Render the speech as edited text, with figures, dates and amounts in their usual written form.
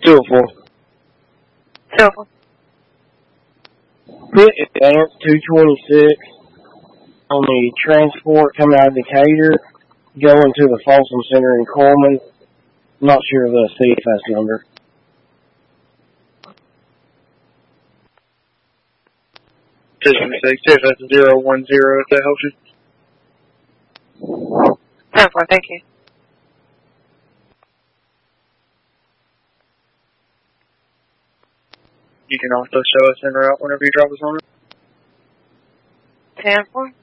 204. 204. Put advance 226 on the transport coming out of Decatur, going to the Folsom Center in Coleman. Not sure of the CFS number. CFS 010, if that helps you. 10-4, thank you. You can also show us en route whenever you drop us on it. 10-4.